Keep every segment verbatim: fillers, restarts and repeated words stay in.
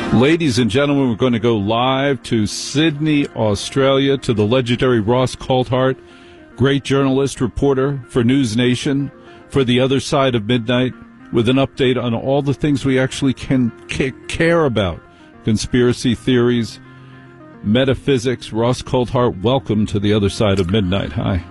Ladies and gentlemen, we're going to go live to Sydney, Australia, to the legendary Ross Coulthart, great journalist, reporter for News Nation, for The Other Side of Midnight, with an update on all the things we actually can care about. Conspiracy theories, metaphysics. Ross Coulthart, welcome to The Other Side of Midnight. Hi.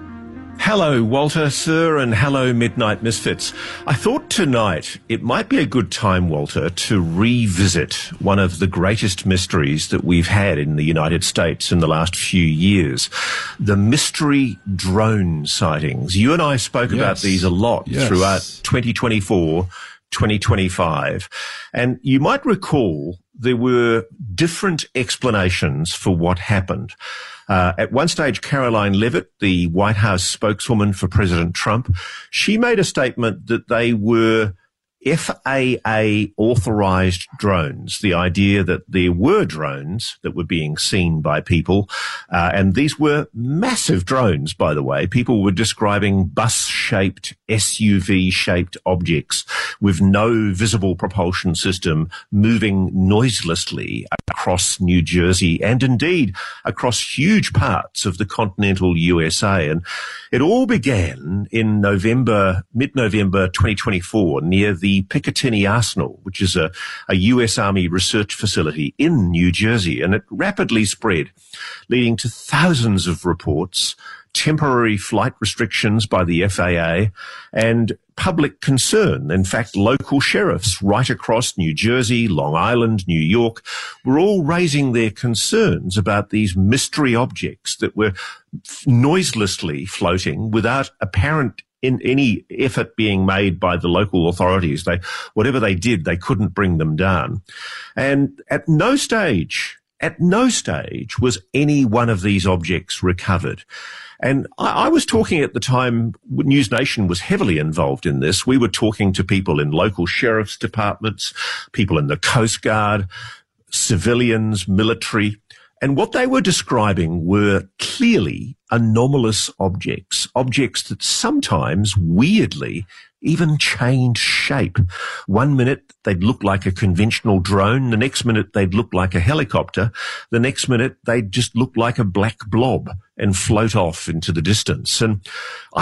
Hello, Walter, sir, and hello, Midnight Misfits. I thought tonight it might be a good time, Walter, to revisit one of the greatest mysteries that we've had in the United States in the last few years, the mystery drone sightings. You and I spoke yes. about these a lot yes. throughout twenty twenty-four, twenty twenty-five, and you might recall there were different explanations for what happened. Uh, at one stage, Caroline Leavitt, the White House spokeswoman for President Trump, she made a statement that they were F A A-authorized drones, the idea that there were drones that were being seen by people, uh, and these were massive drones, by the way. People were describing bus-shaped, S U V-shaped objects with no visible propulsion system moving noiselessly across New Jersey and indeed across huge parts of the continental U S A. And it all began in November, mid-November twenty twenty-four, near the Picatinny Arsenal, which is a, a U S Army research facility in New Jersey, and it rapidly spread, leading to thousands of reports, temporary flight restrictions by the F A A, and public concern. In fact, local sheriffs right across New Jersey, Long Island, New York were all raising their concerns about these mystery objects that were noiselessly floating without apparent in any effort being made by the local authorities. They, whatever they did, they couldn't bring them down. And at no stage, at no stage was any one of these objects recovered. And I, I was talking at the time, News Nation was heavily involved in this. We were talking to people in local sheriff's departments, people in the Coast Guard, civilians, military. And what they were describing were clearly anomalous objects, objects that sometimes, weirdly, even changed shape. One minute they'd look like a conventional drone, the next minute they'd look like a helicopter, the next minute they'd just look like a black blob and float off into the distance. And I